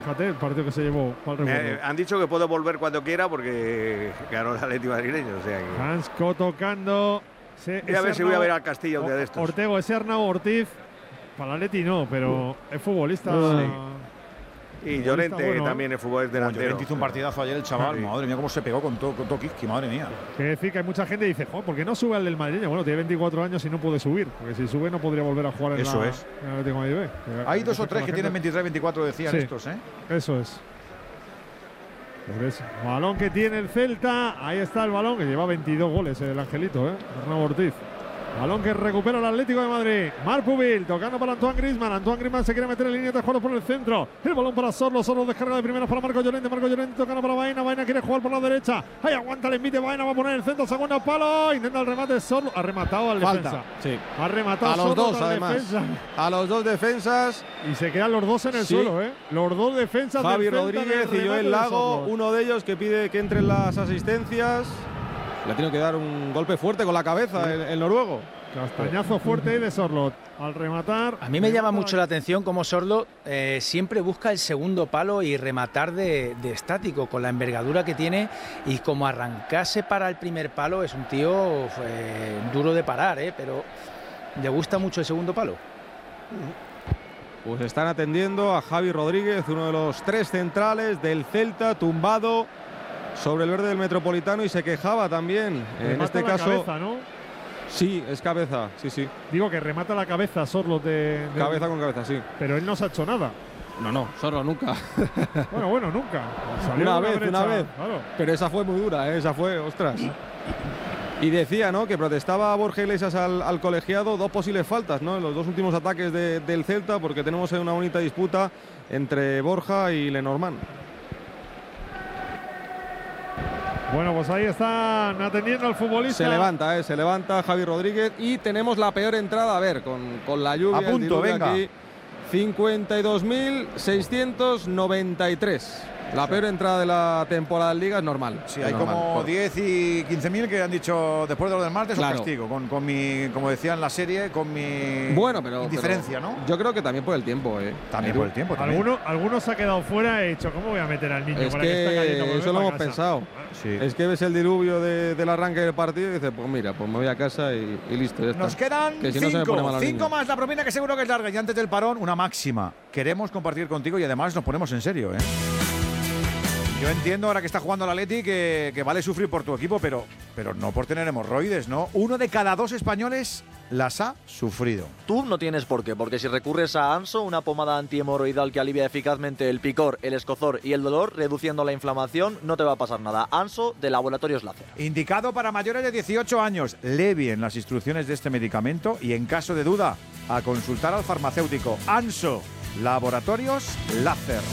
Fíjate el partido que se llevó. Han dicho que puedo volver cuando quiera porque ganó el Atlético madrileño. O sea que... Hansco tocando. Voy a ver si voy a ver al Castilla un día de estos. Ortego, ese Arnau Ortiz. Para el Atleti no, pero es futbolista. Sí. Y Llorente también es futbolista delantero. Llorente hizo un partidazo ayer el chaval. Sí. Madre mía, cómo se pegó con Tokiski, madre mía. Que decir que hay mucha gente que dice, ¿por qué no sube al del madrileño? Bueno, tiene 24 años y no puede subir. Porque si sube no podría volver a jugar en Eso en es. el Atlético de Madrid. Hay dos o tres que tienen 23, 24, decían estos, ¿eh? Eso es. Pues balón que tiene el Celta. Ahí está el balón, que lleva 22 goles el Angelito, Arnau Ortiz. Balón que recupera el Atlético de Madrid. Marc Pubil tocando para Antoine Griezmann. Antoine Griezmann se quiere meter en línea de juego por el centro. El balón para Sorlo. Sorlo descarga de primeras para Marco Llorente. Marco Llorente tocando para Baena. Baena quiere jugar por la derecha. Ahí aguanta el envite. Baena va a poner el centro. Segundo palo. Intenta el remate Sorlo. Ha rematado al defensa. Sí. Ha rematado a los Sorlo dos, además. Defensa. A los dos defensas. Y se quedan los dos en el suelo, Los dos defensas. Javi Rodríguez y Joel Lago. Uno de ellos que pide que entren las asistencias. Le ha tenido que dar un golpe fuerte con la cabeza el noruego. Castañazo fuerte de Sorlo al rematar. A mí me llama mucho la atención cómo Sorlo siempre busca el segundo palo y rematar de estático, con la envergadura que tiene, y como arrancarse para el primer palo. Es un tío duro de parar, pero le gusta mucho el segundo palo. Pues están atendiendo a Javi Rodríguez, uno de los tres centrales del Celta, tumbado sobre el verde del Metropolitano, y se quejaba también. En este caso, cabeza, ¿no? Sí, es cabeza, sí. Digo que remata la cabeza Sorlo de cabeza con cabeza, sí. Pero él no se ha hecho nada. No, Sorlo nunca. Bueno, nunca. Una vez. Claro. Pero esa fue muy dura, esa fue, ostras. Y decía, ¿no?, que protestaba a Borja Iglesias al colegiado dos posibles faltas, ¿no?, en los dos últimos ataques del Celta, porque tenemos una bonita disputa entre Borja y Lenormand. Bueno, pues ahí están atendiendo al futbolista. Se levanta Javi Rodríguez, y tenemos la peor entrada, a ver, con la lluvia. A punto, venga. Aquí, 52.693. La peor entrada de la temporada en Liga es normal. Sí, hay como 10 y 15.000 que han dicho después de lo del martes, claro, o castigo, con mi, como decía en la serie, con mi indiferencia, ¿no? Yo creo que también por el tiempo, También por el tiempo. Algunos se ha quedado fuera y he dicho, ¿cómo voy a meter al niño? Es que cayendo, eso lo hemos pensado. Sí. Es que ves el diluvio del arranque del partido y dices, pues mira, pues me voy a casa y listo. Ya está. Nos quedan que si 5 más la propina, que seguro que es larga. Y antes del parón, una máxima. Queremos compartir contigo y además nos ponemos en serio, Yo entiendo ahora que está jugando el Atleti que vale sufrir por tu equipo, pero no por tener hemorroides, ¿no? 1 de cada 2 españoles las ha sufrido. Tú no tienes por qué, porque si recurres a Anso, una pomada antihemorroidal que alivia eficazmente el picor, el escozor y el dolor, reduciendo la inflamación, no te va a pasar nada. Anso, de Laboratorios Láser. Indicado para mayores de 18 años. Lee bien las instrucciones de este medicamento y, en caso de duda, a consultar al farmacéutico. Anso, Laboratorios Láser.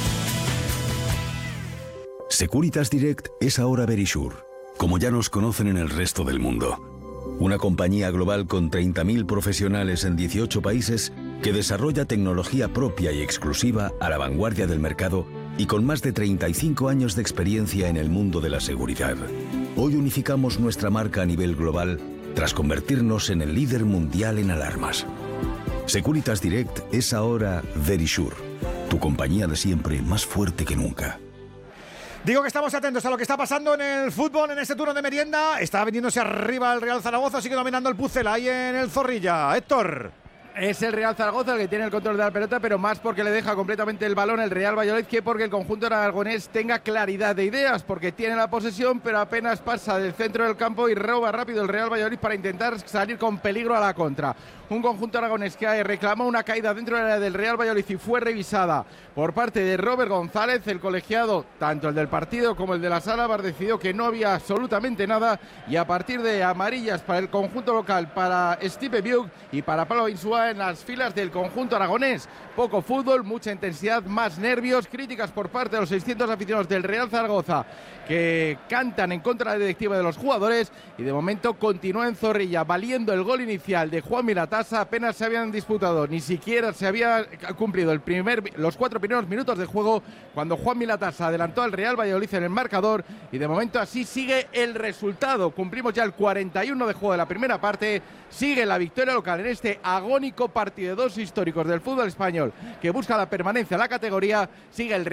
Securitas Direct es ahora Verisure, como ya nos conocen en el resto del mundo. Una compañía global con 30.000 profesionales en 18 países que desarrolla tecnología propia y exclusiva a la vanguardia del mercado y con más de 35 años de experiencia en el mundo de la seguridad. Hoy unificamos nuestra marca a nivel global tras convertirnos en el líder mundial en alarmas. Securitas Direct es ahora Verisure, tu compañía de siempre más fuerte que nunca. Digo que estamos atentos a lo que está pasando en el fútbol en este turno de merienda. Está viniéndose arriba el Real Zaragoza, sigue dominando el Pucela ahí en el Zorrilla. Héctor. Es el Real Zaragoza el que tiene el control de la pelota, pero más porque le deja completamente el balón el Real Valladolid que porque el conjunto aragonés tenga claridad de ideas, porque tiene la posesión, pero apenas pasa del centro del campo y roba rápido el Real Valladolid para intentar salir con peligro a la contra. Un conjunto aragonés que reclamó una caída dentro del área del Real Valladolid y fue revisada por parte de Robert González. El colegiado, tanto el del partido como el de la sala, decidió que no había absolutamente nada, y a partir de amarillas para el conjunto local, para Stipe Biuk y para Pablo Insúa en las filas del conjunto aragonés. Poco fútbol, mucha intensidad, más nervios, críticas por parte de los 600 aficionados del Real Zaragoza que cantan en contra de la directiva de los jugadores, y de momento continúa en Zorrilla valiendo el gol inicial de Juan Milatasa. Apenas se habían disputado, ni siquiera se había cumplido los 4 primeros minutos de juego cuando Juan Milatasa adelantó al Real Valladolid en el marcador, y de momento así sigue el resultado. Cumplimos ya el 41 de juego de la primera parte, sigue la victoria local en este agónico histórico, partido de dos históricos del fútbol español que busca la permanencia en la categoría. Sigue el